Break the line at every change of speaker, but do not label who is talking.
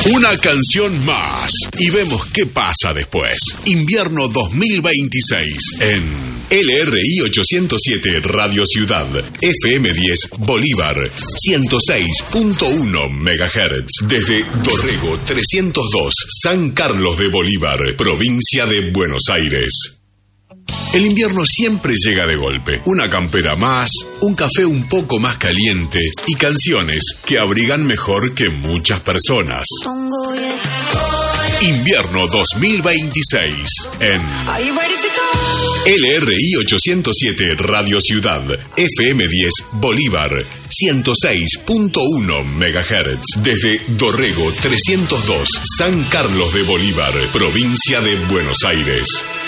Una canción más y vemos qué pasa después. Invierno 2026 en LRI 807 Radio Ciudad, FM 10 Bolívar, 106.1 MHz. Desde Dorrego 302, San Carlos de Bolívar, provincia de Buenos Aires. El invierno siempre llega de golpe. Una campera más, un café un poco más caliente y canciones que abrigan mejor que muchas personas. Invierno 2026 en LRI 807 Radio Ciudad, FM 10 Bolívar, 106.1 MHz. Desde Dorrego 302, San Carlos de Bolívar, provincia de Buenos Aires.